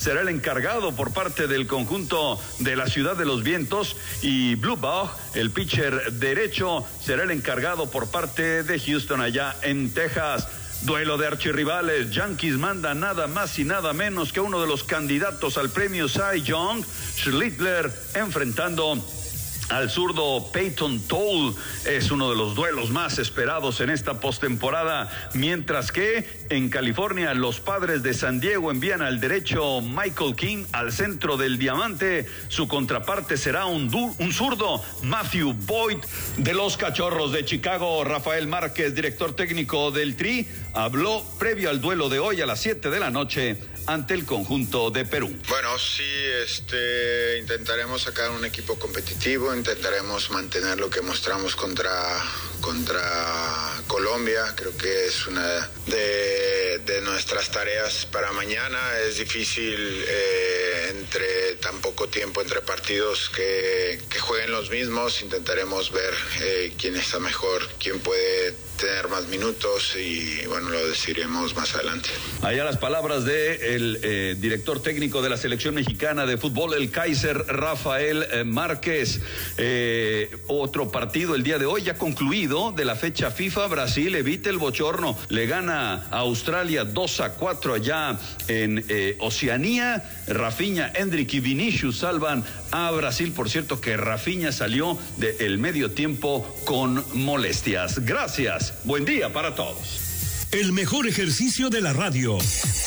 será el encargado por parte del conjunto de la Ciudad de los Vientos, y Blubaugh, el pitcher derecho, será el encargado por parte de Houston allá en Texas. Duelo de archirrivales. Yankees manda nada más y nada menos que uno de los candidatos al premio Cy Young, Schlittler, enfrentando al zurdo Peyton Toll. Es uno de los duelos más esperados en esta postemporada, mientras que en California los Padres de San Diego envían al derecho Michael King al centro del diamante. Su contraparte será un zurdo, Matthew Boyd. De los Cachorros de Chicago, Rafael Márquez, director técnico del Tri, habló previo al duelo de hoy a las 7 de la noche ante el conjunto de Perú. Bueno, sí, intentaremos sacar un equipo competitivo, intentaremos mantener lo que mostramos contra Colombia. Creo que es una de nuestras tareas para mañana. Es difícil entre tan poco tiempo entre partidos que jueguen los mismos. Intentaremos ver quién está mejor, quién puede tener más minutos, y bueno, lo decidiremos más adelante. Allá las palabras de el director técnico de la selección mexicana de fútbol, el Kaiser, Rafael Márquez. Otro partido el día de hoy ya concluido de la fecha FIFA. Brasil evita el bochorno, le gana a Australia 2-4 allá en Oceanía. Rafinha, Endrick y Vinicius salvan a Brasil. Por cierto que Rafinha salió del medio tiempo con molestias. Gracias, buen día para todos. El mejor ejercicio de la radio.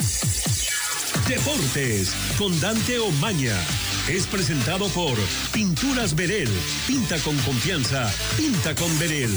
Deportes con Dante Omaña. Es presentado por Pinturas Verel. Pinta con confianza. Pinta con Verel.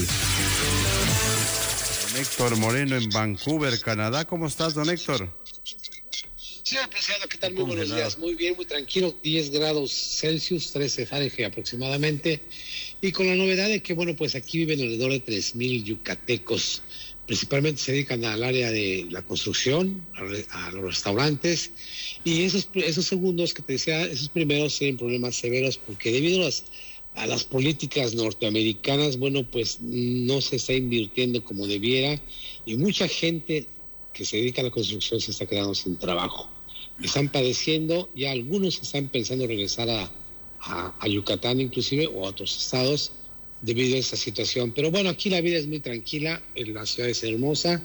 Don Héctor Moreno en Vancouver, Canadá. ¿Cómo estás, don Héctor? Señor Preciado, ¿qué tal? Muy buenos días. Muy bien, muy tranquilo. 10 grados Celsius, 13 Fahrenheit aproximadamente. Y con la novedad de que, bueno, pues aquí viven alrededor de 3,000 yucatecos. Principalmente se dedican al área de la construcción, a los restaurantes. Y esos segundos que te decía, esos primeros tienen problemas severos porque debido a las políticas norteamericanas, bueno, pues no se está invirtiendo como debiera. Y mucha gente que se dedica a la construcción se está quedando sin trabajo. Están padeciendo, ya algunos están pensando regresar a Yucatán inclusive, o a otros estados, debido a esta situación. Pero bueno, aquí la vida es muy tranquila, la ciudad es hermosa.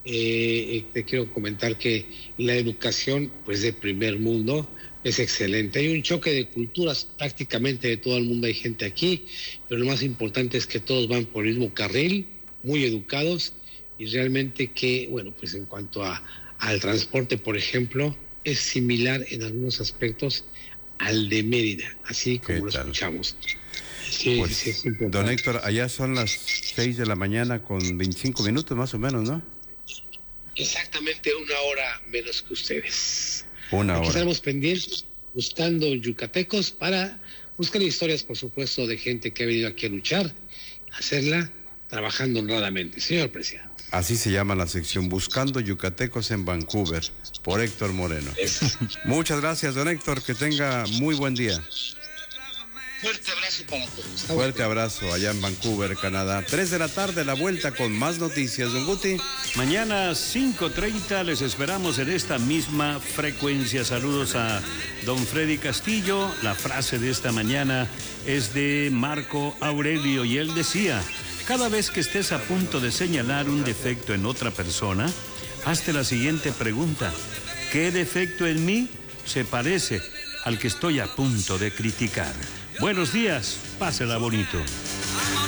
Te quiero comentar que la educación, pues de primer mundo, es excelente. Hay un choque de culturas prácticamente de todo el mundo, hay gente aquí, pero lo más importante es que todos van por el mismo carril, muy educados, y realmente que, bueno, pues en cuanto al transporte, por ejemplo, es similar en algunos aspectos al de Mérida, así como lo escuchamos. Sí, pues, sí, es importante. Don Héctor, allá son las 6 de la mañana con 25 minutos más o menos, ¿no? Exactamente una hora menos que ustedes. Una Aquí hora. estaremos pendientes, buscando yucatecos para buscar historias, por supuesto, de gente que ha venido aquí a luchar, hacerla trabajando honradamente. Señor presidente. Así se llama la sección, Buscando Yucatecos en Vancouver, por Héctor Moreno. Muchas gracias, don Héctor, que tenga muy buen día. Fuerte abrazo para todos. Fuerte abrazo allá en Vancouver, Canadá. 3 de la tarde, la vuelta con más noticias, don Guti. Mañana 5:30 les esperamos en esta misma frecuencia. Saludos a don Freddy Castillo. La frase de esta mañana es de Marco Aurelio y él decía: cada vez que estés a punto de señalar un defecto en otra persona, hazte la siguiente pregunta: ¿qué defecto en mí se parece al que estoy a punto de criticar? Buenos días, pásela bonito.